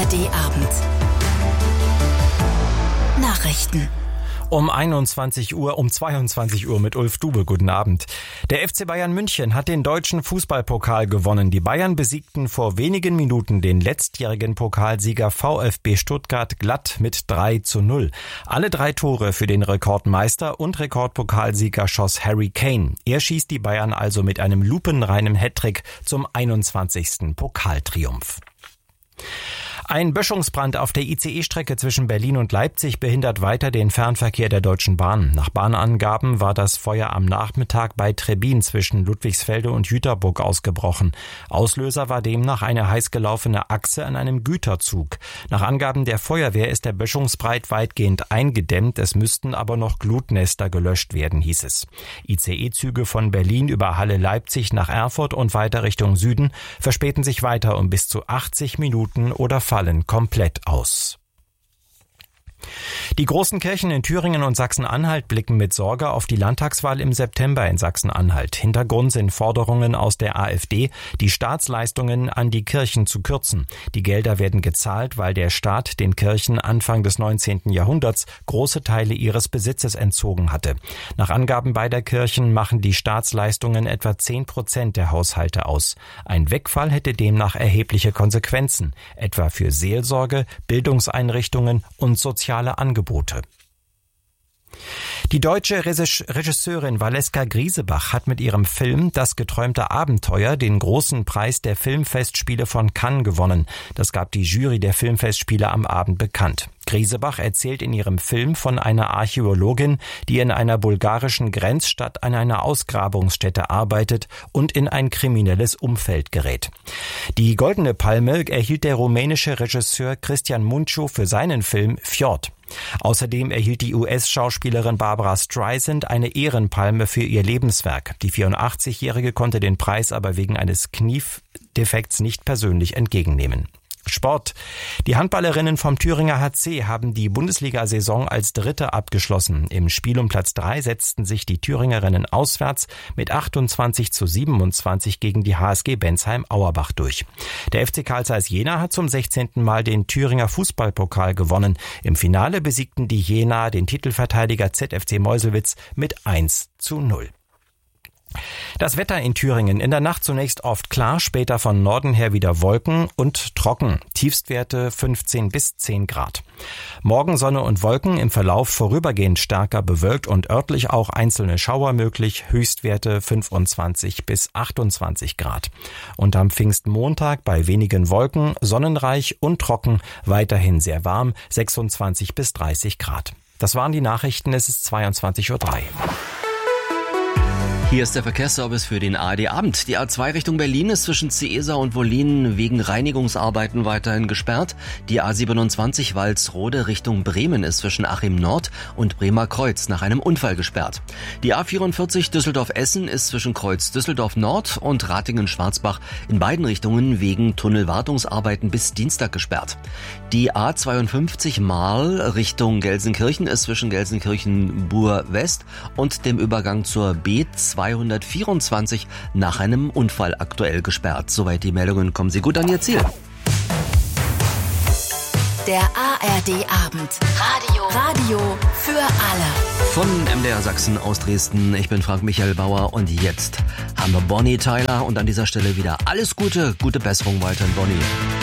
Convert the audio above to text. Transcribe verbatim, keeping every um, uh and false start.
D-Abend. Nachrichten. Um einundzwanzig Uhr, um zweiundzwanzig Uhr mit Ulf Dube. Guten Abend. Der F C Bayern München hat den deutschen Fußballpokal gewonnen. Die Bayern besiegten vor wenigen Minuten den letztjährigen Pokalsieger VfB Stuttgart glatt mit drei zu null. Alle drei Tore für den Rekordmeister und Rekordpokalsieger schoss Harry Kane. Er schießt die Bayern also mit einem lupenreinen Hattrick zum einundzwanzigsten Pokaltriumph. Ein Böschungsbrand auf der I C E-Strecke zwischen Berlin und Leipzig behindert weiter den Fernverkehr der Deutschen Bahn. Nach Bahnangaben war das Feuer am Nachmittag bei Trebbin zwischen Ludwigsfelde und Jüterburg ausgebrochen. Auslöser war demnach eine heiß gelaufene Achse an einem Güterzug. Nach Angaben der Feuerwehr ist der Böschungsbrand weitgehend eingedämmt, es müssten aber noch Glutnester gelöscht werden, hieß es. I C E-Züge von Berlin über Halle-Leipzig nach Erfurt und weiter Richtung Süden verspäten sich weiter um bis zu achtzig Minuten oder fallen komplett aus. Die großen Kirchen in Thüringen und Sachsen-Anhalt blicken mit Sorge auf die Landtagswahl im September in Sachsen-Anhalt. Hintergrund sind Forderungen aus der AfD, die Staatsleistungen an die Kirchen zu kürzen. Die Gelder werden gezahlt, weil der Staat den Kirchen Anfang des neunzehnten Jahrhunderts große Teile ihres Besitzes entzogen hatte. Nach Angaben beider Kirchen machen die Staatsleistungen etwa zehn Prozent der Haushalte aus. Ein Wegfall hätte demnach erhebliche Konsequenzen, etwa für Seelsorge, Bildungseinrichtungen und soziale Angebote. Die deutsche Regisseurin Valeska Griesebach hat mit ihrem Film Das geträumte Abenteuer den großen Preis der Filmfestspiele von Cannes gewonnen. Das gab die Jury der Filmfestspiele am Abend bekannt. Griesebach erzählt in ihrem Film von einer Archäologin, die in einer bulgarischen Grenzstadt an einer Ausgrabungsstätte arbeitet und in ein kriminelles Umfeld gerät. Die Goldene Palme erhielt der rumänische Regisseur Cristian Mungiu für seinen Film Fjord. Außerdem erhielt die U S-Schauspielerin Barbra Streisand eine Ehrenpalme für ihr Lebenswerk. Die vierundachtzigjährige konnte den Preis aber wegen eines Kniedefekts nicht persönlich entgegennehmen. Sport. Die Handballerinnen vom Thüringer H C haben die Bundesliga-Saison als Dritte abgeschlossen. Im Spiel um Platz drei setzten sich die Thüringerinnen auswärts mit achtundzwanzig zu siebenundzwanzig gegen die H S G Bensheim-Auerbach durch. Der F C Carl Zeiss Jena hat zum sechzehnten Mal den Thüringer Fußballpokal gewonnen. Im Finale besiegten die Jena den Titelverteidiger Z F C Meuselwitz mit eins zu null. Das Wetter in Thüringen: in der Nacht zunächst oft klar, später von Norden her wieder Wolken und trocken. Tiefstwerte fünfzehn bis zehn Grad. Morgen Sonne und Wolken, im Verlauf vorübergehend stärker bewölkt und örtlich auch einzelne Schauer möglich. Höchstwerte fünfundzwanzig bis achtundzwanzig Grad. Und am Pfingstmontag bei wenigen Wolken, sonnenreich und trocken, weiterhin sehr warm, sechsundzwanzig bis dreißig Grad. Das waren die Nachrichten, es ist zweiundzwanzig Uhr drei. Hier ist der Verkehrsservice für den A R D-Abend. Die A zwei Richtung Berlin ist zwischen Ciesa und Wollin wegen Reinigungsarbeiten weiterhin gesperrt. Die A siebenundzwanzig Walsrode Richtung Bremen ist zwischen Achim Nord und Bremer Kreuz nach einem Unfall gesperrt. Die A vierundvierzig Düsseldorf-Essen ist zwischen Kreuz Düsseldorf Nord und Ratingen-Schwarzbach in beiden Richtungen wegen Tunnelwartungsarbeiten bis Dienstag gesperrt. Die A zweiundfünfzig Marl Richtung Gelsenkirchen ist zwischen Gelsenkirchen-Bur-West und dem Übergang zur B zweihundertvierundzwanzig nach einem Unfall aktuell gesperrt. Soweit die Meldungen, kommen Sie gut an Ihr Ziel. Der A R D-Abend. Radio. Radio für alle. Von M D R Sachsen aus Dresden. Ich bin Frank Michael Bauer und jetzt haben wir Bonnie Tyler und an dieser Stelle wieder alles Gute, gute Besserung weiterhin, Bonnie.